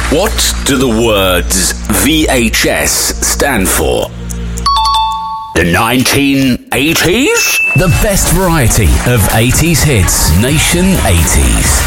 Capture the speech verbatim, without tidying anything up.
What do the words V H S stand for? The nineteen eighties? The best variety of eighties hits. Nation eighties.